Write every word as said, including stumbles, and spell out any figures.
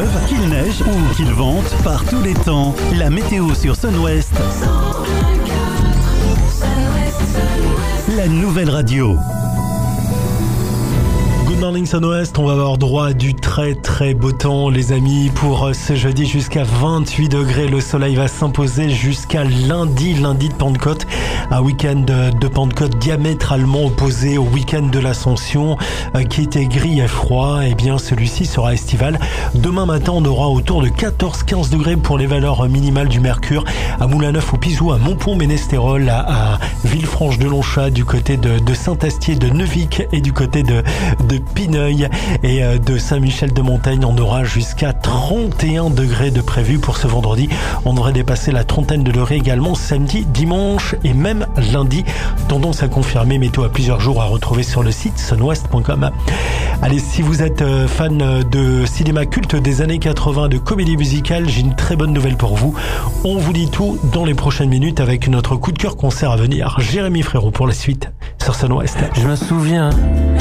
pleuve, qu'il neige ou qu'il vente, par tous les temps, la météo sur Sun-Ouest. La nouvelle radio. Good morning Sun-Ouest, on va avoir droit à du très très beau temps les amis pour ce jeudi jusqu'à vingt-huit degrés. Le soleil va s'imposer jusqu'à lundi, lundi de Pentecôte. Un week-end de Pentecôte diamétralement opposé au week-end de l'Ascension qui était gris et froid. Eh bien celui-ci sera estival. Demain matin on aura autour de quatorze à quinze degrés pour les valeurs minimales du mercure à Moulin-Neuf, au Pizou, à Montpont-Ménestérol, à, à Villefranche-de-Longchat, du côté de, de Saint-Astier, de Neuvic et du côté de, de Pineuil et de Saint-Michel-de-Montagne. On aura jusqu'à trente et un degrés de prévu pour ce vendredi. On devrait dépasser la trentaine de degrés également samedi, dimanche et même lundi. Tendance à confirmer, météo à plusieurs jours à retrouver sur le site sunwest point com. Allez, si vous êtes fan de cinéma culte des années quatre-vingts, de comédie musicale, j'ai une très bonne nouvelle pour vous. On vous dit tout dans les prochaines minutes avec notre coup de cœur concert à venir. Jérémy Frérot pour la suite sur Sun-Ouest. Je me souviens